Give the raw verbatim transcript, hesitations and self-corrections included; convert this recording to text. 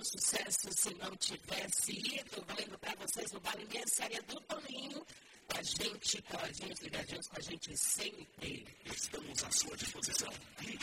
sucesso se não tivesse ido. Valendo para vocês no Bar Aniversário do Toninho. Com a gente, coladinhos, ligadinhos com a gente sempre. Estamos à sua disposição.